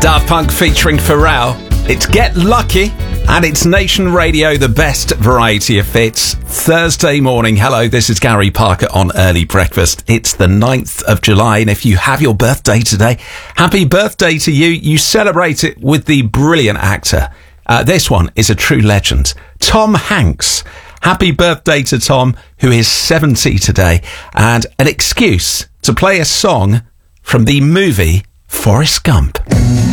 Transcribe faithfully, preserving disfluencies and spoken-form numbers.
Daft Punk featuring Pharrell. It's Get Lucky, and it's Nation Radio, the best variety of hits. Thursday morning. Hello, this is Gary Parker on Early Breakfast. It's the ninth of July, and if you have your birthday today, happy birthday to you. You celebrate it with the brilliant actor. Uh, this one is a true legend, Tom Hanks. Happy birthday to Tom, who is seventy today, and an excuse to play a song from the movie Forrest Gump.